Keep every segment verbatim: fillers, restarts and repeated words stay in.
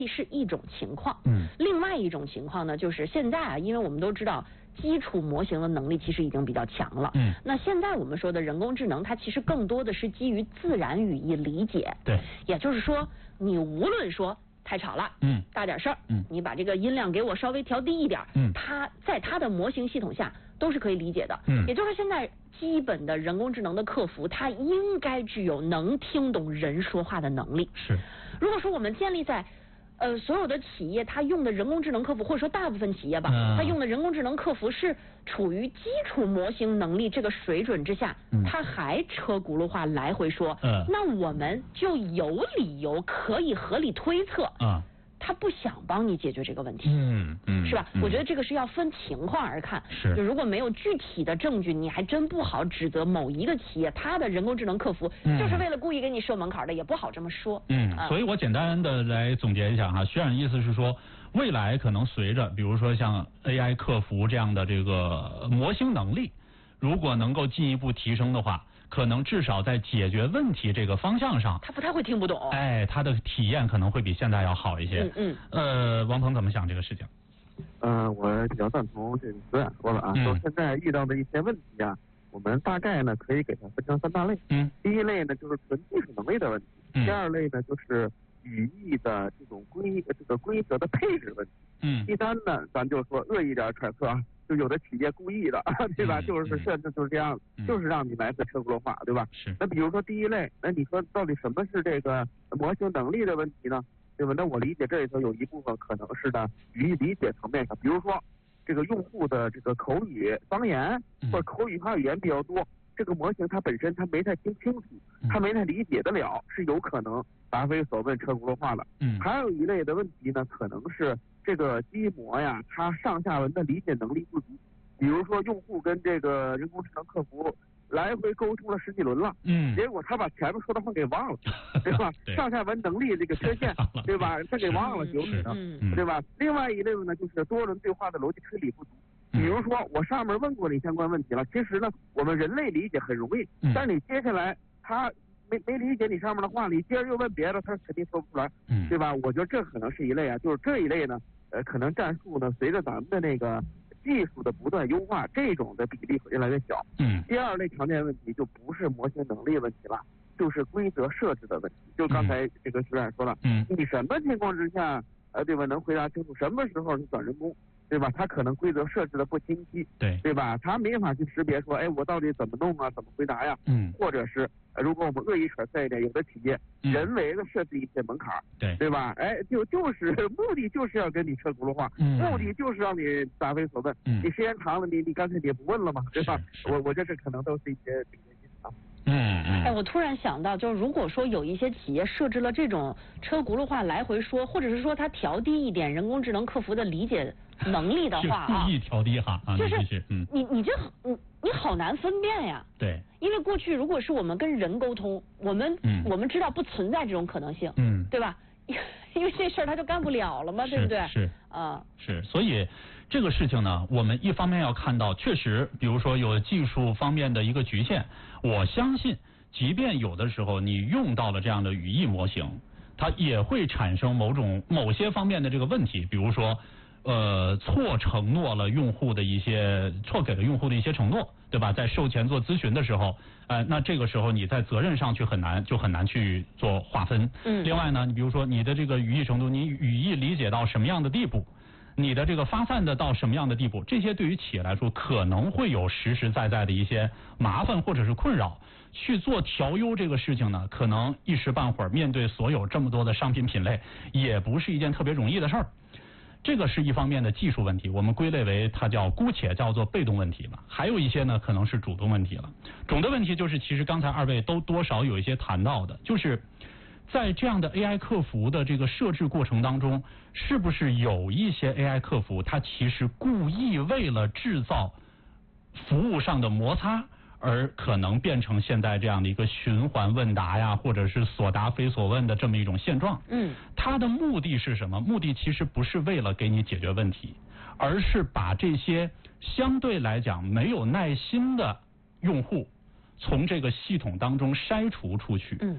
是一种情况。 嗯， 另外一种情况呢，就是现在啊，因为我们都知道基础模型的能力其实已经比较强了。 嗯， 那现在我们说的人工智能，它其实更多的是基于自然语义理解。 对， 也就是说，你无论说太吵了， 嗯， 大点声， 嗯， 你把这个音量给我稍微调低一点， 嗯， 它在它的模型系统下都是可以理解的。 嗯， 也就是现在基本的人工智能的客服，它应该具有能听懂人说话的能力。 是， 如果说我们建立在呃，所有的企业它用的人工智能客服，或者说大部分企业吧， 嗯、 它用的人工智能客服是处于基础模型能力这个水准之下， 嗯、 它还车轱辘话来回说， 嗯、 那我们就有理由可以合理推测， 啊、 他不想帮你解决这个问题， 嗯嗯， 是吧？ 嗯、 我觉得这个是要分情况而看， 是， 就如果没有具体的证据，你还真不好指责某一个企业，它的人工智能客服就是为了故意给你设门槛的，也不好这么说。 嗯，所以我简单的来总结一下哈，徐冉的意思是说，未来可能随着比如说像 A I 客服这样的这个模型能力，如果能够进一步提升的话，可能至少在解决问题这个方向上， 他不太会听不懂。 哎，他的体验可能会比现在要好一些。 嗯嗯。 呃，王鹏怎么想这个事情？ 呃，我比较赞同这个徐冉说了啊， 嗯、 说现在遇到的一些问题啊，我们大概呢可以给它分成三大类。 嗯。 第一类呢就是纯技术能力的问题， 嗯、 第二类呢就是语义的这种规这个规则的配置问题。 嗯。 第三呢，咱就说恶意点揣测啊。就有的企业故意的，对吧？ 嗯、 就是设置就是这样， 嗯、 就是让你来个车轱辘话，对吧？ 是。 那比如说第一类，那你说到底什么是这个模型能力的问题呢？对吧？那我理解这里头有一部分可能是呢语义理解层面上，比如说这个用户的这个口语方言或者口语化语言比较多，嗯、这个模型它本身它没太听清楚，它没太理解得了，是有可能答非所问车轱辘话了。 嗯。 还有一类的问题呢，可能是这个机模呀，它上下文的理解能力不足。比如说，用户跟这个人工智能客服来回沟通了十几轮了， 嗯， 结果他把前面说的话给忘了，对吧？ 对， 上下文能力这个缺陷，对吧？他给忘了，有可能，对吧？另外一类呢，就是多轮对话的逻辑推理不足。比如说，我上面问过你相关问题了，其实呢，我们人类理解很容易， 嗯、 但是你接下来他没没理解你上面的话，你接着又问别的，他肯定说不出来， 嗯， 对吧？我觉得这可能是一类啊，就是这一类呢，呃，可能战术呢，随着咱们的那个技术的不断优化，这种的比例会越来越小。 嗯。 第二类常见问题就不是模型能力问题了，就是规则设置的问题。就刚才这个徐冉说了， 嗯， 你什么情况之下，呃，对吧？能回答清楚什么时候是转人工，对吧？他可能规则设置的不清晰， 对， 对吧？他没法去识别说，哎，我到底怎么弄啊？怎么回答呀？ 嗯， 或者是呃如果我们恶意揣测一点，有的企业人为的设置一些门槛， 对， 对吧？哎，就就是目的就是要跟你车轱辘话， 嗯， 目的就是让你答非所问。 嗯， 你时间长了，你你干脆你也不问了嘛，对吧？我我觉得这可能都是一些这个因素。 嗯嗯。 哎，我突然想到，就是如果说有一些企业设置了这种车轱辘话来回说，或者是说它调低一点人工智能客服的理解能力的话啊， 故意调低哈啊， 就是嗯， 你你这你你好难分辨呀。 对。 因为过去如果是我们跟人沟通，我们、嗯、我们知道不存在这种可能性， 嗯， 对吧？因为这事儿他就干不了了嘛，对不对？ 是啊， 是，所以这个事情呢，我们一方面要看到，确实，比如说有技术方面的一个局限，我相信，即便有的时候你用到了这样的语义模型，它也会产生某种某些方面的这个问题，比如说。呃，错承诺了用户的一些，错给了用户的一些承诺，对吧？在售前做咨询的时候，呃，那这个时候你在责任上去很难，就很难去做划分。 嗯。 另外呢，你比如说你的这个语义程度，你语义理解到什么样的地步，你的这个发散的到什么样的地步，这些对于企业来说可能会有实实在在的一些麻烦或者是困扰。去做调优这个事情呢，可能一时半会儿面对所有这么多的商品品类，也不是一件特别容易的事儿。这个是一方面的技术问题，我们归类为它叫姑且叫做被动问题吧。还有一些呢，可能是主动问题了。主动问题就是，其实刚才二位都多少有一些谈到的，就是在这样的 A I 客服的这个设置过程当中，是不是有一些 A I 客服它其实故意为了制造服务上的摩擦，而可能变成现在这样的一个循环问答呀，或者是所答非所问的这么一种现状。 嗯， 它的目的是什么？目的其实不是为了给你解决问题，而是把这些相对来讲没有耐心的用户从这个系统当中筛除出去。 嗯，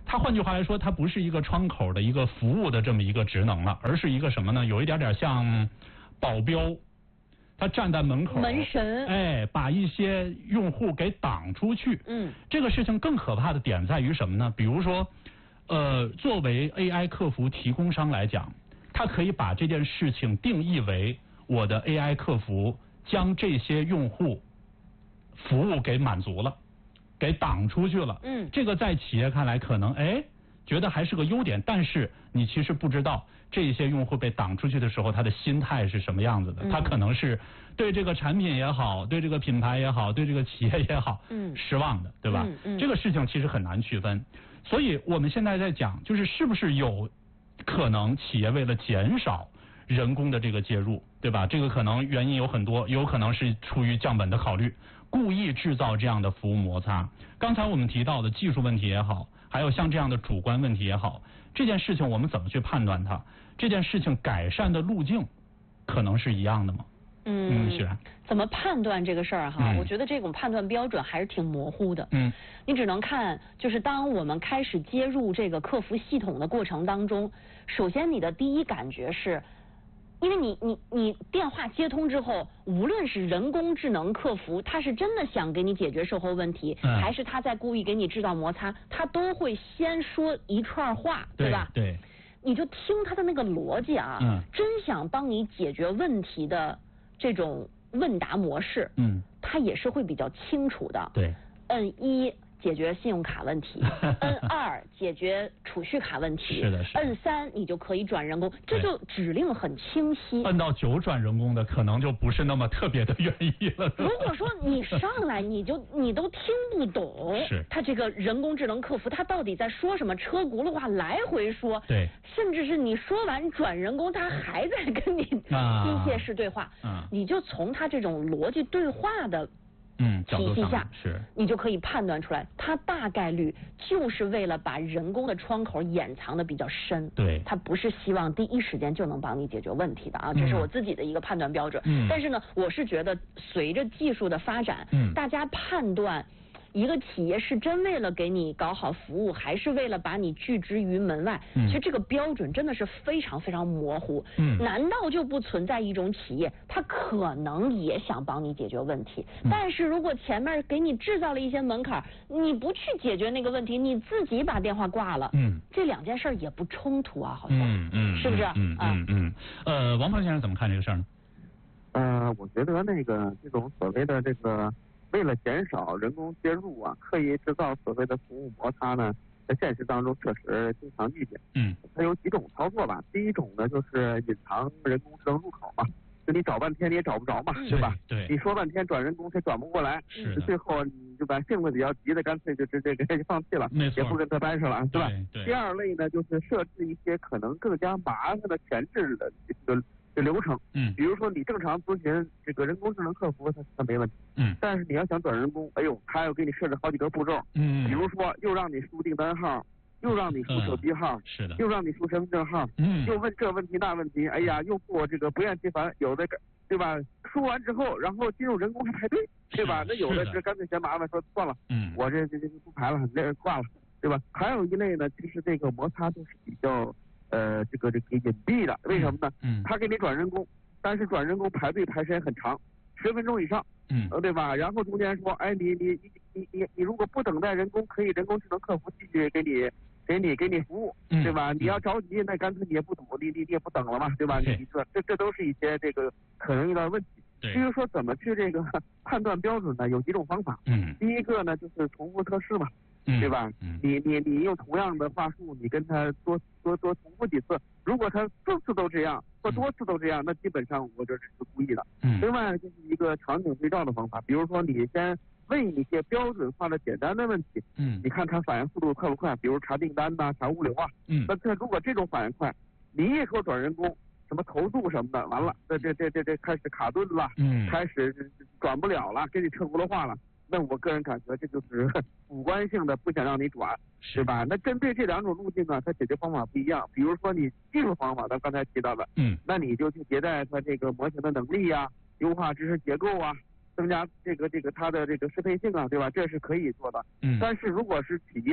它换句话来说，它不是一个窗口的一个服务的这么一个职能了，而是一个什么呢？有一点点像保镖，他站在门口， 门神， 哎，把一些用户给挡出去。 嗯， 这个事情更可怕的点在于什么呢？比如说，呃，作为 A I 客服提供商来讲，他可以把这件事情定义为我的 A I 客服将这些用户服务给满足了，给挡出去了。 嗯， 这个在企业看来可能哎觉得还是个优点，但是你其实不知道这些用户被挡出去的时候他的心态是什么样子的。 嗯、 他可能是对这个产品也好，对这个品牌也好，对这个企业也好， 嗯， 失望的，对吧？ 嗯嗯、 这个事情其实很难区分。所以我们现在在讲，就是是不是有可能企业为了减少人工的这个介入，对吧？这个可能原因有很多，有可能是出于降本的考虑，故意制造这样的服务摩擦。刚才我们提到的技术问题也好，还有像这样的主观问题也好，这件事情我们怎么去判断它？这件事情改善的路径可能是一样的吗？ 嗯， 是、嗯、 怎么判断这个事儿哈、嗯？我觉得这种判断标准还是挺模糊的。 嗯， 你只能看，就是当我们开始接入这个客服系统的过程当中，首先你的第一感觉是，因为你你你电话接通之后，无论是人工智能客服，他是真的想给你解决售后问题， 嗯、 还是他在故意给你制造摩擦，他都会先说一串话， 对吧？ 对。 你就听他的那个逻辑啊， 嗯， 真想帮你解决问题的这种问答模式， 嗯， 他也是会比较清楚的。 对， 摁一解决信用卡问题，摁二解决储蓄卡问题， 是的，是的。 摁三你就可以转人工，这就指令很清晰。 摁到九转人工的，可能就不是那么特别的愿意了。 如果说你上来你就你都听不懂， 是他这个人工智能客服他到底在说什么，车轱辘话来回说， 对， 甚至是你说完转人工，他还在跟你机械式对话， 啊、 你就从他这种逻辑对话的。 嗯， 体系下是， 你就可以判断出来，它大概率就是为了把人工的窗口掩藏的比较深。 对， 它不是希望第一时间就能帮你解决问题的啊，这是我自己的一个判断标准。 嗯， 但是呢，我是觉得随着技术的发展， 嗯， 大家判断一个企业是真为了给你搞好服务，还是为了把你拒之于门外？ 嗯， 其实这个标准真的是非常非常模糊。 嗯， 难道就不存在一种企业，它可能也想帮你解决问题， 嗯、 但是如果前面给你制造了一些门槛，你不去解决那个问题，你自己把电话挂了， 嗯， 这两件事也不冲突啊，好像， 嗯嗯， 是不是？ 嗯嗯嗯，呃，王鹏先生怎么看这个事儿呢？ 呃，我觉得那个这种所谓的这个。为了减少人工介入啊，刻意制造所谓的服务摩擦呢，在现实当中确实经常遇见。 嗯， 它有几种操作吧。第一种呢，就是隐藏人工智能入口嘛，就你找半天你也找不着嘛， 嗯、 对吧？ 对。 你说半天转人工，它转不过来， 是最后你就把性子比较急的，干脆就直接给就放弃了， 没错， 也不跟他掰扯了，对吧？ 对。 第二类呢，就是设置一些可能更加麻烦的前置的这个。这流程， 嗯， 比如说你正常咨询这个人工智能客服，它它没问题， 嗯， 但是你要想转人工，哎呦，他要给你设置好几个步骤， 嗯， 比如说又让你输订单号，又让你输手机号， 嗯、是的， 又让你输身份证号， 嗯， 又问这问题那问题，哎呀，又过这个不厌其烦，有的对吧？输完之后，然后进入人工还排队，对吧？那有的这干脆嫌麻烦，说算了， 嗯， 我这这这不排了，这挂了，对吧？还有一类呢，其实这个摩擦就是比较呃这个这个隐蔽的，为什么呢？ 嗯， 他给你转人工。但是转人工排队排时间很长，十分钟以上， 嗯， 呃，对吧？然后中间说，哎，你你你你你你如果不等待人工，可以人工智能客服继续给你给你给你服务， 嗯、 对吧？你要着急，那干脆你也不等，你你你也不等了嘛，对吧？ 对你这这这都是一些这个可能遇到的问题。 对。 至于说怎么去这个判断标准呢？有几种方法。 嗯。 第一个呢，就是重复测试嘛。 嗯、 对吧？ 嗯、 你你你用同样的话术，你跟他多多多重复几次，如果他次次都这样或多次都这样，那基本上我这是故意的。 嗯。 另外就是一个场景对照的方法，比如说你先问一些标准化的简单的问题， 嗯， 你看他反应速度快不快？比如查订单呐、啊，查物流啊， 嗯， 那这如果这种反应快，你一说转人工，什么投诉什么的，完了，这这这这这开始卡顿了， 嗯， 开始转不了了，给你车轱辘话了。那我个人感觉这就是主观性的，不想让你转，对吧？那针对这两种路径呢，它解决方法不一样。比如说你技术方法，咱刚才提到的， 嗯， 那你就去迭代它这个模型的能力呀、啊，优化知识结构啊，增加这个这个它的这个适配性啊，对吧？这是可以做的。 嗯。 但是如果是企业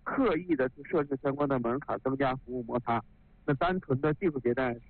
刻意的去设置相关的门槛，增加服务摩擦。那单纯的技术迭代